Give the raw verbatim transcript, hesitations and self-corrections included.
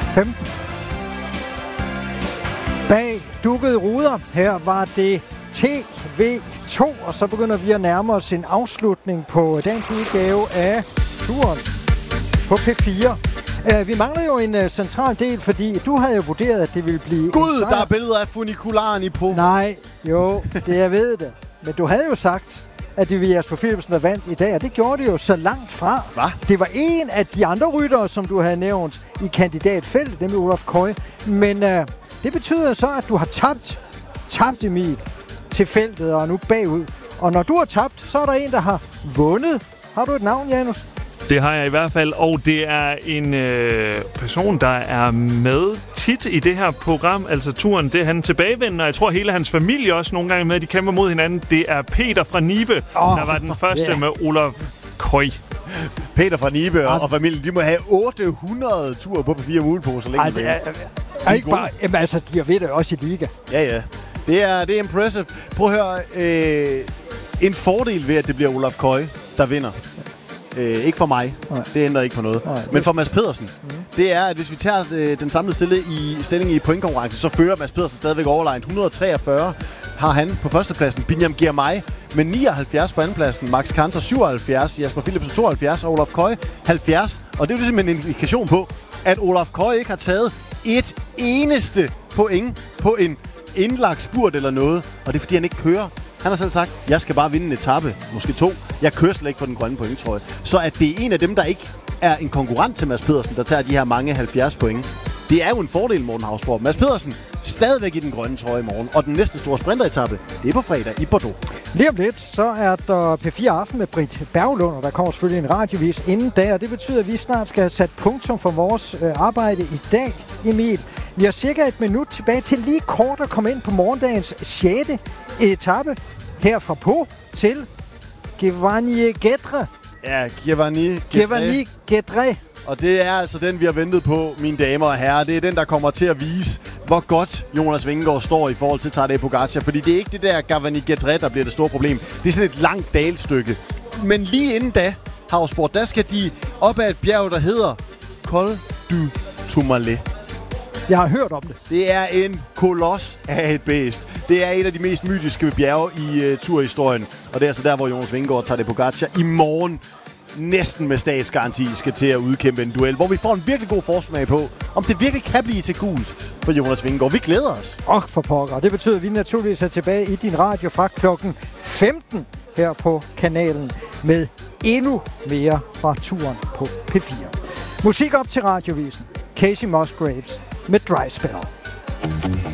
femten. Bag dukkede ruder, her var det T V to, og så begynder vi at nærme os en afslutning på dagens udgave af turen på P fire. Uh, vi mangler jo en uh, central del, fordi du havde jo vurderet, at det ville blive... Gud, der er billeder af funikularen i på. Nej, jo, det jeg ved det. Men du havde jo sagt, at det var Jesper Philipsen, der vandt i dag, og det gjorde det jo så langt fra. Hvad? Det var en af de andre ryttere, som du havde nævnt i kandidatfeltet, nemlig Olaf Koy. Men uh, det betyder så, at du har tabt, tabt Emil til feltet og nu bagud. Og når du har tabt, så er der en, der har vundet. Har du et navn, Janus? Det har jeg i hvert fald, og det er en øh, person, der er med tit i det her program, altså turen. Det er han tilbagevendende, og jeg tror hele hans familie også nogle gange med, de kæmper mod hinanden. Det er Peter fra Nibe, oh, der var den første yeah. med Olaf Koy. Peter fra Nibe og, og familien, de må have otte hundrede ture på P fire muleposer længe. Ej, det er, er, er ikke bare... Jamen, altså, de har ved det også i liga. Ja, ja. Det er, det er impressive. Prøv at høre. Øh, en fordel ved, at det bliver Olaf Koy, der vinder. Øh, ikke for mig. Nej. Det ændrer ikke på noget. Nej, men for Mads Pedersen, mm. det er, at hvis vi tager øh, den samlede stille i, stilling i pointkonkurrence, så fører Mads Pedersen stadigvæk overlegnet. et hundrede og treogfyrre har han på førstepladsen. Binyam Girmay med nioghalvfjerds på andenpladsen. Max Kanter syvoghalvfjerds. Jesper Philipsen tooghalvfjerds. Og Olaf Koy halvfjerds. Og det er jo ligesom en indikation på, at Olaf Koy ikke har taget et eneste point på en indlagt spurt eller noget. Og det er, fordi han ikke kører. Han har selv sagt, jeg skal bare vinde en etape, måske to. Jeg kører slet ikke for den grønne pointtrøje. Så at det er en af dem, der ikke er en konkurrent til Mads Pedersen, der tager de her mange halvfjerds point. Det er jo en fordel, Morten Hausborg. Mads Pedersen stadigvæk i den grønne trøje i morgen. Og den næste store sprinteretappe, det er på fredag i Bordeaux. Lige om lidt, så er der P fire Aften med Britt Berglund, og der kommer selvfølgelig en radiovis inden da. Og det betyder, at vi snart skal have sat punktum for vores øh, arbejde i dag, Emil. Vi har cirka et minut tilbage til lige kort at komme ind på morgendagens sjette etape. Her fra på til Giverny-Gedre. Ja, Giverny-Gedre. Giverny-Gedre. Og det er altså den, vi har ventet på, mine damer og herrer. Det er den, der kommer til at vise, hvor godt Jonas Vingegaard står i forhold til Tadej Pogačar. Fordi det er ikke det der Giverny-Gedre, der bliver det store problem. Det er sådan et langt dalstykke. Men lige inden da, Havsport, der skal de op ad et bjerg, der hedder Col du Tourmalet. Jeg har hørt om det. Det er en koloss af et bæst. Det er et af de mest mytiske bjerge i uh, turhistorien. Og det er altså der, hvor Jonas Vingegaard tager det Pogačar i morgen. Næsten med statsgaranti skal til at udkæmpe en duel, hvor vi får en virkelig god forsmag på, om det virkelig kan blive til gult for Jonas Vingegaard. Vi glæder os. Og for pokker. Det betyder, at vi naturligvis er tilbage i din radio fra klokken femten her på kanalen med endnu mere fra turen på P fire. Musik op til radiovisen. Casey Musgraves med Dry Spell.